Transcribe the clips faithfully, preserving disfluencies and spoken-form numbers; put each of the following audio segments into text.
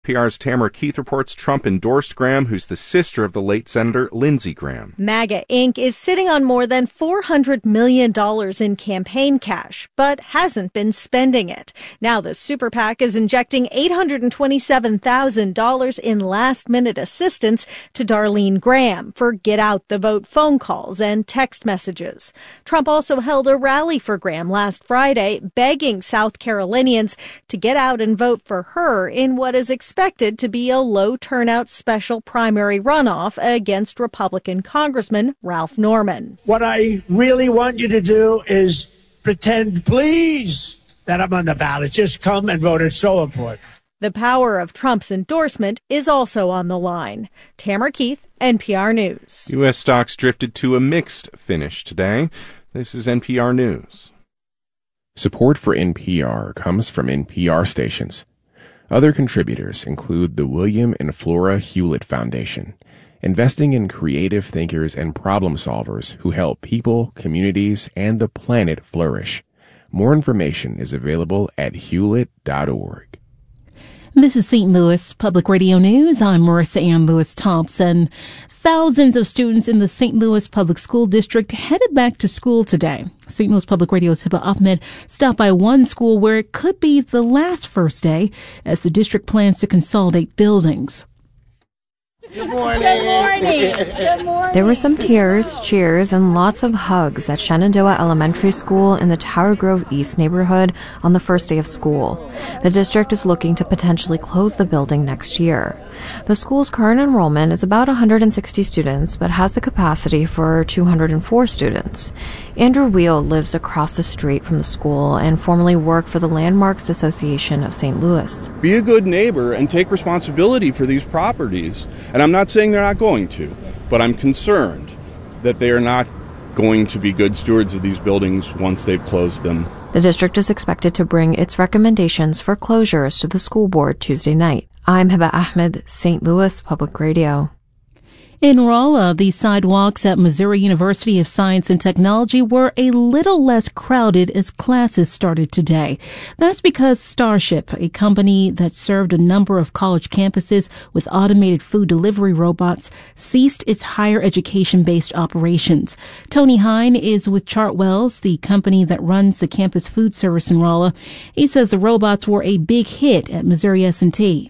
P R's Tamara Keith reports Trump endorsed Graham, who's the sister of the late Senator Lindsey Graham. MAGA Incorporated is sitting on more than four hundred million dollars in campaign cash, but hasn't been spending it. Now the super PAC is injecting eight hundred twenty-seven thousand dollars in last-minute assistance to Darlene Graham for get-out-the-vote phone calls and text messages. Trump also held a rally for Graham last Friday, begging South Carolinians to get out and vote for her in what is expected expected to be a low-turnout special primary runoff against Republican Congressman Ralph Norman. What I really want you to do is pretend, please, that I'm on the ballot. Just come and vote. It's so important. The power of Trump's endorsement is also on the line. Tamara Keith, N P R News. U S stocks drifted to a mixed finish today. This is N P R News. Support for N P R comes from N P R stations. Other contributors include the William and Flora Hewlett Foundation, investing in creative thinkers and problem solvers who help people, communities, and the planet flourish. More information is available at hewlett dot org. This is Saint Louis Public Radio News. I'm Marissa Ann Lewis Thompson. Thousands of students in the Saint Louis Public School District headed back to school today. Saint Louis Public Radio's Hiba Ahmed stopped by one school where it could be the last first day as the district plans to consolidate buildings. Good morning. Good morning. Good morning. There were some tears, cheers, and lots of hugs at Shenandoah Elementary School in the Tower Grove East neighborhood on the first day of school. The district is looking to potentially close the building next year. The school's current enrollment is about one hundred sixty students, but has the capacity for two hundred four students. Andrew Wheel lives across the street from the school and formerly worked for the Landmarks Association of Saint Louis. Be a good neighbor and take responsibility for these properties. And I'm not saying they're not going to, but I'm concerned that they are not going to be good stewards of these buildings once they've closed them. The district is expected to bring its recommendations for closures to the school board Tuesday night. I'm Hiba Ahmed, Saint Louis Public Radio. In Rolla, the sidewalks at Missouri University of Science and Technology were a little less crowded as classes started today. That's because Starship, a company that served a number of college campuses with automated food delivery robots, ceased its higher education-based operations. Tony Hine is with Chartwells, the company that runs the campus food service in Rolla. He says the robots were a big hit at Missouri S and T.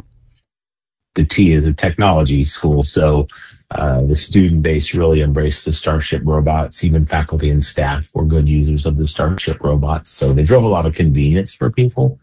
The T is a technology school, so uh, the student base really embraced the Starship robots. Even faculty and staff were good users of the Starship robots, so they drove a lot of convenience for people.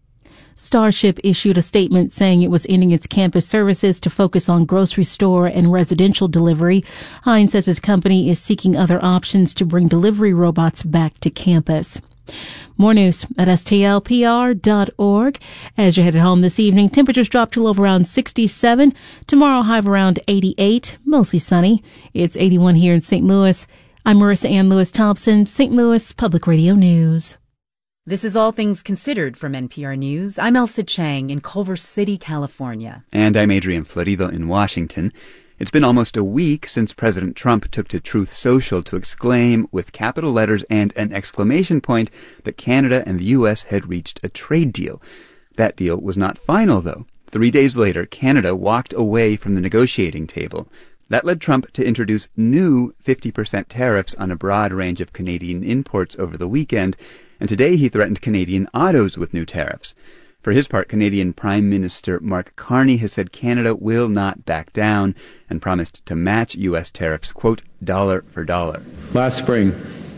Starship issued a statement saying it was ending its campus services to focus on grocery store and residential delivery. Hines says his company is seeking other options to bring delivery robots back to campus. More news at S T L P R dot org. As you're headed home this evening, temperatures drop to low of around sixty-seven. Tomorrow, high of around eighty-eight, mostly sunny. It's eighty-one here in Saint Louis. I'm Marissa Ann Lewis Thompson, Saint Louis Public Radio News. This is All Things Considered from N P R News. I'm Elsa Chang in Culver City, California. And I'm Adrian Florido in Washington. It's been almost a week since President Trump took to Truth Social to exclaim, with capital letters and an exclamation point, that Canada and the U S had reached a trade deal. That deal was not final, though. Three days later, Canada walked away from the negotiating table. That led Trump to introduce new fifty percent tariffs on a broad range of Canadian imports over the weekend, and today he threatened Canadian autos with new tariffs. For his part, Canadian Prime Minister Mark Carney has said Canada will not back down and promised to match U S tariffs, quote, dollar for dollar. Last spring,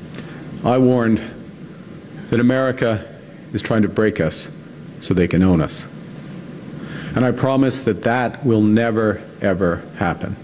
I warned that America is trying to break us so they can own us. And I promised that that will never, ever happen.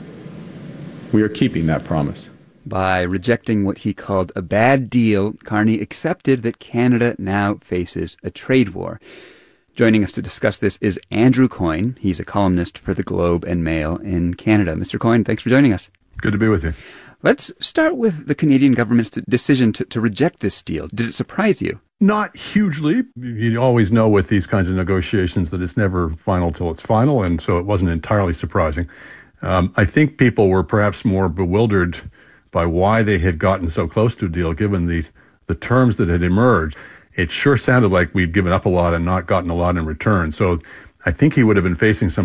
We are keeping that promise. By rejecting what he called a bad deal, Carney accepted that Canada now faces a trade war. Joining us to discuss this is Andrew Coyne. He's a columnist for The Globe and Mail in Canada. Mister Coyne, thanks for joining us. Good to be with you. Let's start with the Canadian government's decision to, to reject this deal. Did it surprise you? Not hugely. You always know with these kinds of negotiations that it's never final till it's final, and so it wasn't entirely surprising. Um, I think people were perhaps more bewildered by why they had gotten so close to a deal, given the, the terms that had emerged. It sure sounded like we'd given up a lot and not gotten a lot in return. So I think he would have been facing some